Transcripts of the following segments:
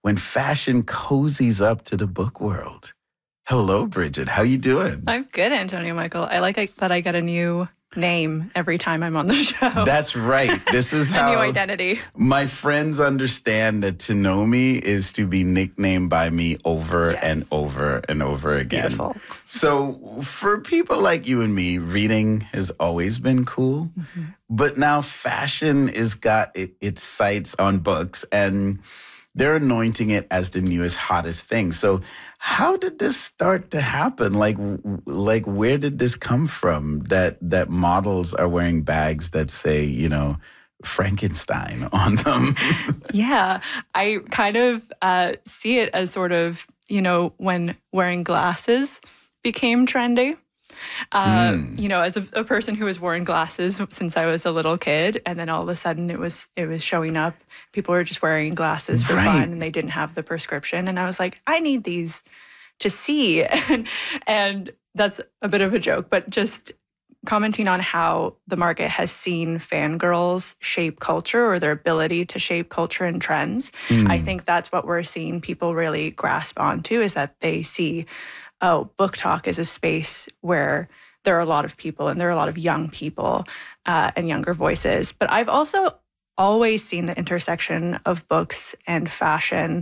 when fashion cozies up to the book world. Hello, Bridget. How you doing? I'm good, Antonio Michael. I like that I get a new name every time I'm on the show. That's right. This is how a new identity. My friends understand that to know me is to be nicknamed by me over and over and over again. Beautiful. So for people like you and me, reading has always been cool. Mm-hmm. But now fashion has got its sights on books, and they're anointing it as the newest, hottest thing. So how did this start to happen? Like where did this come from that models are wearing bags that say, Frankenstein on them? Yeah, I kind of see it as sort of, when wearing glasses became trendy. As a person who has worn glasses since I was a little kid, and then all of a sudden it was showing up. People were just wearing glasses for fun, and they didn't have the prescription. And I was like, I need these to see. And that's a bit of a joke, but just commenting on how the market has seen fangirls shape culture, or their ability to shape culture and trends. I think that's what we're seeing people really grasp onto, is that they see, Book Talk is a space where there are a lot of people, and there are a lot of young people and younger voices. But I've also always seen the intersection of books and fashion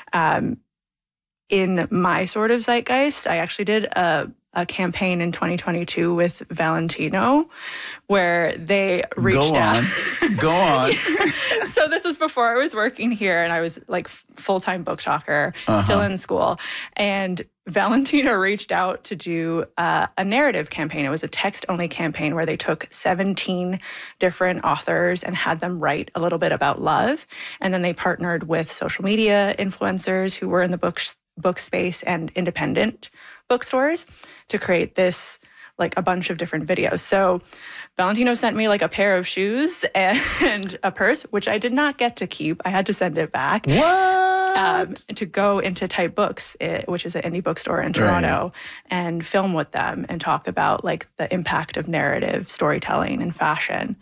in my sort of zeitgeist. I actually did a campaign in 2022 with Valentino where they reached out. Go on. So this was before I was working here, and I was like full-time book talker, still in school. And Valentino reached out to do a narrative campaign. It was a text-only campaign where they took 17 different authors and had them write a little bit about love. And then they partnered with social media influencers who were in the book space and independent bookstores to create this, like, a bunch of different videos. So Valentino sent me like a pair of shoes and a purse, which I did not get to keep. I had to send it back. What? To go into Type Books, which is an indie bookstore in Toronto, and film with them and talk about like the impact of narrative storytelling and fashion.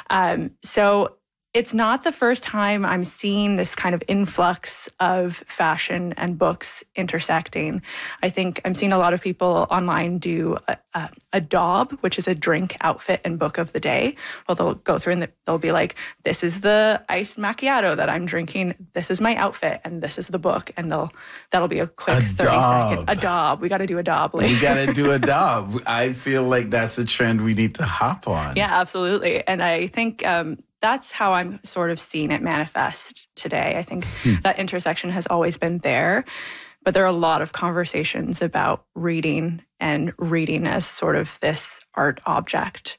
So it's not the first time I'm seeing this kind of influx of fashion and books intersecting. I think I'm seeing a lot of people online do a DAWB, which is a drink, outfit, and book of the day. Well, they'll go through and they'll be like, this is the iced macchiato that I'm drinking. This is my outfit, and this is the book. And that'll be a quick 30-second. A DAWB. We got to do a DAWB later. We got to do a DAWB. I feel like that's a trend we need to hop on. Yeah, absolutely. And I think that's how I'm sort of seeing it manifest today. I think that intersection has always been there, but there are a lot of conversations about reading and reading as sort of this art object.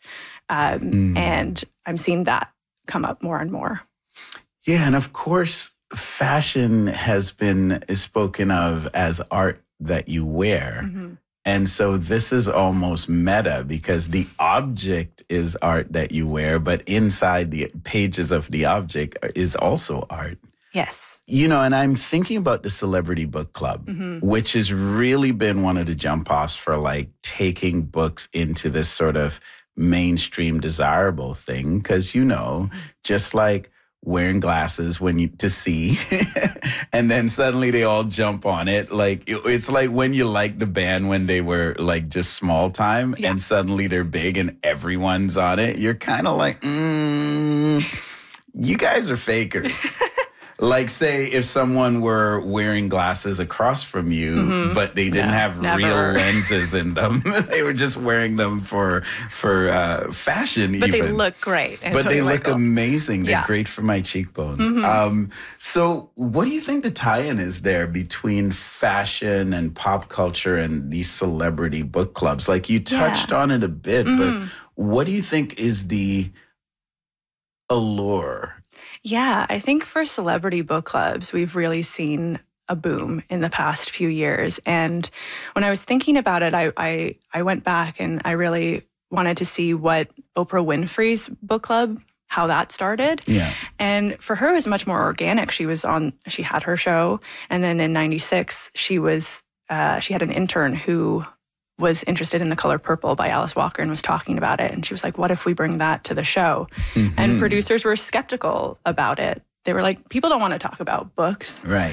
And I'm seeing that come up more and more. Yeah, and of course, fashion has been spoken of as art that you wear. And so this is almost meta, because the object is art that you wear, but inside the pages of the object is also art. Yes. And I'm thinking about the Celebrity Book Club, which has really been one of the jump-offs for like taking books into this sort of mainstream desirable thing. Because, just like wearing glasses to see, and then suddenly they all jump on it. Like it's like when you like the band when they were like just small time, and suddenly they're big and everyone's on it. You're kind of like, you guys are fakers. Like, say if someone were wearing glasses across from you, but they didn't have real lenses in them. They were just wearing them for fashion. But they look great. But they look amazing. They're great for my cheekbones. So what do you think the tie-in is there between fashion and pop culture and these celebrity book clubs? Like, you touched on it a bit, but what do you think is the allure? Yeah, I think for celebrity book clubs, we've really seen a boom in the past few years. And when I was thinking about it, I went back and I really wanted to see what Oprah Winfrey's book club, how that started. Yeah. And for her, it was much more organic. She had her show. And then in 96, she had an intern who was interested in The Color Purple by Alice Walker and was talking about it. And she was like, what if we bring that to the show? And producers were skeptical about it. They were like, people don't want to talk about books. Right.